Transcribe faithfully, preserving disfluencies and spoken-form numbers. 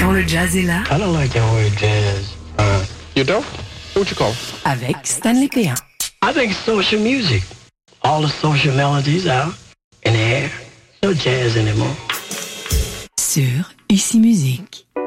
Quand le jazz est là. I don't like that word jazz. Uh, You don't? What you call? Avec Stanley Péan. I think it's social music. All the social melodies out in the air. No jazz anymore. Sur Ici Musique.